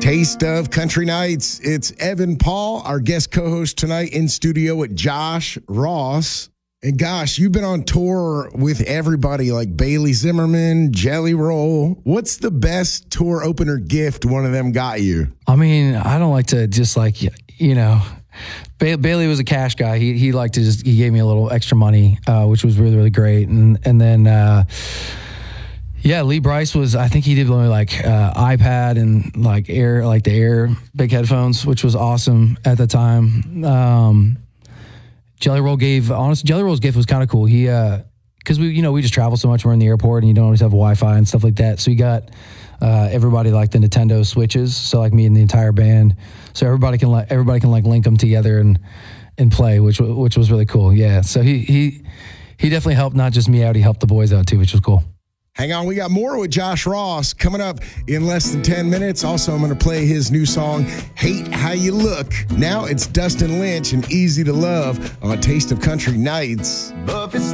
Taste of Country Nights. It's Evan Paul, our guest co-host tonight in studio with Josh Ross. And gosh, you've been on tour with everybody like Bailey Zimmerman, Jelly Roll. What's the best tour opener gift one of them got you? I mean, I don't like to just Bailey was a cash guy. He liked to he gave me a little extra money, which was really, really great. And then, Lee Brice I think he did only iPad and the Air big headphones, which was awesome at the time. Jelly Roll's gift was kind of cool. He, cause we just travel so much. We're in the airport and you don't always have Wi-Fi and stuff like that. So he got, everybody the Nintendo Switches. So me and the entire band. So everybody can link them together and play, which was really cool. Yeah. So he definitely helped not just me out. He helped the boys out too, which was cool. Hang on, we got more with Josh Ross coming up in less than 10 minutes. Also, I'm going to play his new song, Hate How You Look. Now it's Dustin Lynch and Easy to Love on Taste of Country Nights. Buffett